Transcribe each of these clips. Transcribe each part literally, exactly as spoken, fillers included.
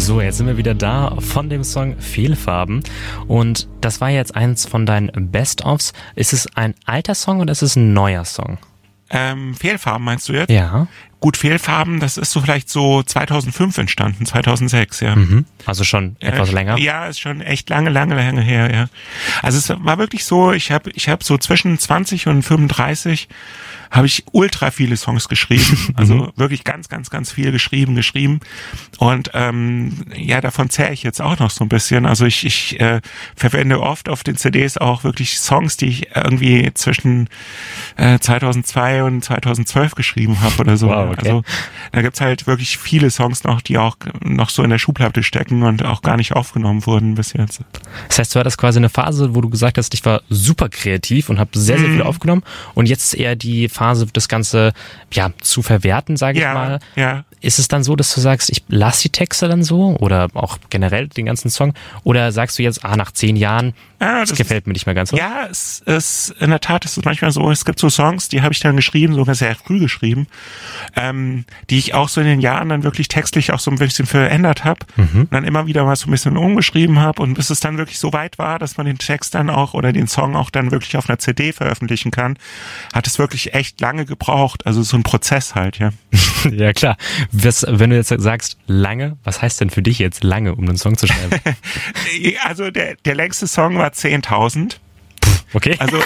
So, jetzt sind wir wieder da von dem Song Fehlfarben und das war jetzt eins von deinen Best-ofs. Ist es ein alter Song oder ist es ein neuer Song? Ähm, Fehlfarben meinst du jetzt? Ja. Gut, Fehlfarben, das ist so vielleicht so zweitausendfünf entstanden, zweitausendsechs, ja. Mhm. Also schon etwas äh, länger? Ja, ist schon echt lange, lange, lange her, ja. Also es war wirklich so, ich habe ich hab so zwischen zwanzig und fünfunddreißig habe ich ultra viele Songs geschrieben, also mhm. wirklich ganz, ganz, ganz viel geschrieben, geschrieben und ähm, ja, davon zähre ich jetzt auch noch so ein bisschen, also ich, ich äh, verwende oft auf den C Ds auch wirklich Songs, die ich irgendwie zwischen äh, zweitausendzwei und zweitausendzwölf geschrieben habe oder so. Wow, okay. Also da gibt's halt wirklich viele Songs noch, die auch noch so in der Schublade stecken und auch gar nicht aufgenommen wurden bis jetzt. Das heißt, du hattest quasi eine Phase, wo du gesagt hast, ich war super kreativ und habe sehr, sehr viel Mhm. aufgenommen und jetzt ist eher die Phase, das Ganze ja zu verwerten, sage ich Ja, mal. ja. Ist es dann so, dass du sagst, ich lasse die Texte dann so oder auch generell den ganzen Song oder sagst du jetzt, ah, nach zehn Jahren, Ja, das, das gefällt mir nicht mehr ganz so? Ja, es ist in der Tat ist es manchmal so, es gibt so Songs, die habe ich dann geschrieben, sogar sehr früh geschrieben, ähm, die ich auch so in den Jahren dann wirklich textlich auch so ein bisschen verändert habe Mhm. und dann immer wieder mal so ein bisschen umgeschrieben habe und bis es dann wirklich so weit war, dass man den Text dann auch oder den Song auch dann wirklich auf einer C D veröffentlichen kann, hat es wirklich echt lange gebraucht, also so ein Prozess halt, ja. Ja, klar. Was, wenn du jetzt sagst, lange, was heißt denn für dich jetzt lange, um einen Song zu schreiben? Also der, der längste Song war zehntausend. Okay. Also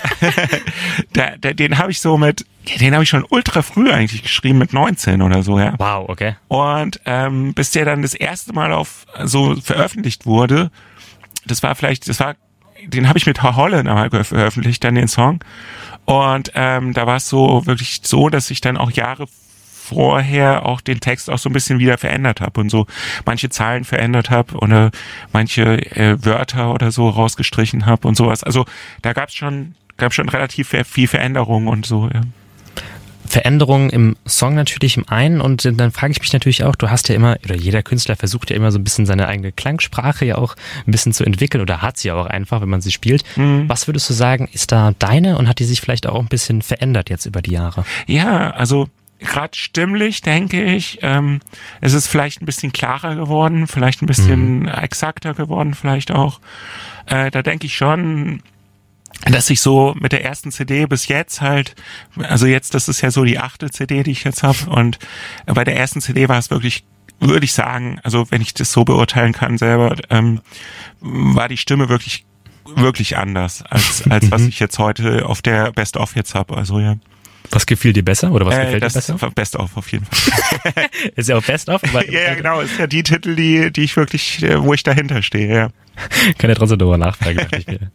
der, der, den habe ich so mit, den habe ich schon ultra früh eigentlich geschrieben, mit neunzehn oder so, ja. Wow, okay. Und ähm, bis der dann das erste Mal auf so veröffentlicht wurde, das war vielleicht, das war, den habe ich mit Holland einmal veröffentlicht, dann den Song. Und ähm, da war es so wirklich so, dass ich dann auch Jahre vorher auch den Text auch so ein bisschen wieder verändert habe und so manche Zahlen verändert habe oder manche äh, Wörter oder so rausgestrichen habe und sowas. Also da gab's schon gab schon relativ viel Veränderung und so, ja. Veränderungen im Song natürlich im einen und dann frage ich mich natürlich auch, du hast ja immer, oder jeder Künstler versucht ja immer so ein bisschen seine eigene Klangsprache ja auch ein bisschen zu entwickeln oder hat sie ja auch einfach, wenn man sie spielt. Mhm. Was würdest du sagen, ist da deine und hat die sich vielleicht auch ein bisschen verändert jetzt über die Jahre? Ja, also gerade stimmlich denke ich, ähm, es ist vielleicht ein bisschen klarer geworden, vielleicht ein bisschen mhm. exakter geworden, vielleicht auch. Äh, da denke ich schon, dass ich so mit der ersten C D bis jetzt halt, also jetzt, das ist ja so die achte C D, die ich jetzt habe und bei der ersten C D war es wirklich, würde ich sagen, also wenn ich das so beurteilen kann selber, ähm, war die Stimme wirklich, wirklich anders als, als was ich jetzt heute auf der Best-of jetzt habe, also ja. Was gefiel dir besser oder was äh, gefällt das dir besser? Best of auf jeden Fall. Ist ja auch Best of. Aber ja, ja, genau. Ist ja die Titel, die, die ich wirklich, wo ich dahinter stehe. Ja. Kann ja trotzdem darüber nachfragen, dachte ich mir.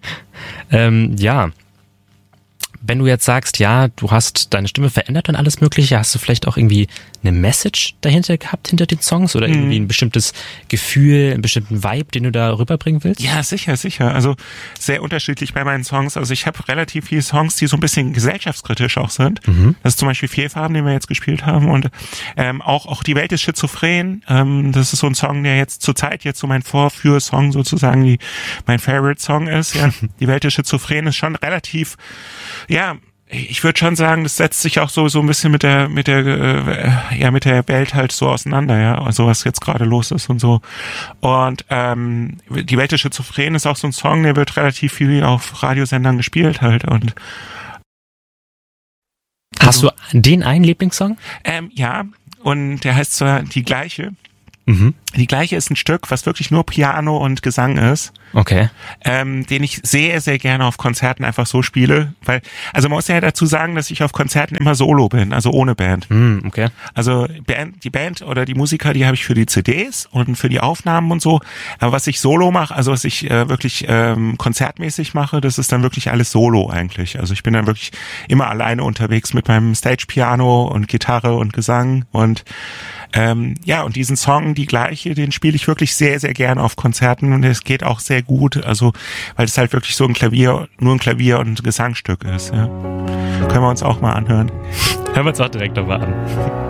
ähm, ja. Wenn du jetzt sagst, ja, du hast deine Stimme verändert und alles Mögliche, hast du vielleicht auch irgendwie eine Message dahinter gehabt, hinter den Songs oder irgendwie ein bestimmtes Gefühl, einen bestimmten Vibe, den du da rüberbringen willst? Ja, sicher, sicher. Also sehr unterschiedlich bei meinen Songs. Also ich habe relativ viele Songs, die so ein bisschen gesellschaftskritisch auch sind. Mhm. Das ist zum Beispiel Fehlfarben, den wir jetzt gespielt haben und ähm, auch auch Die Welt ist schizophren. Ähm, das ist so ein Song, der jetzt zurzeit jetzt so mein Vorführsong sozusagen, die mein Favorite-Song ist. Ja, Die Welt ist schizophren ist schon relativ, ja, ich würde schon sagen, das setzt sich auch so so ein bisschen mit der mit der äh, ja mit der Welt halt so auseinander, ja, also was jetzt gerade los ist und so. Und ähm, Die Welt ist schizophren ist auch so ein Song, der wird relativ viel auf Radiosendern gespielt halt und hast du den einen Lieblingssong? Ähm, ja, und der heißt zwar Die Gleiche. Mhm. Die Gleiche ist ein Stück, was wirklich nur Piano und Gesang ist. Okay. Ähm, den ich sehr, sehr gerne auf Konzerten einfach so spiele, weil, also man muss ja dazu sagen, dass ich auf Konzerten immer solo bin, also ohne Band. Mm, okay. Also Band, die Band oder die Musiker, die habe ich für die C Ds und für die Aufnahmen und so, aber was ich solo mache, also was ich äh, wirklich ähm, konzertmäßig mache, das ist dann wirklich alles solo eigentlich. Also ich bin dann wirklich immer alleine unterwegs mit meinem Stage-Piano und Gitarre und Gesang und ähm, ja, und diesen Song, Die Gleiche, den spiele ich wirklich sehr, sehr gerne auf Konzerten und es geht auch sehr gut, also weil es halt wirklich so ein Klavier, nur ein Klavier und ein Gesangstück ist. Ja. Können wir uns auch mal anhören. Hören wir uns auch direkt nochmal an.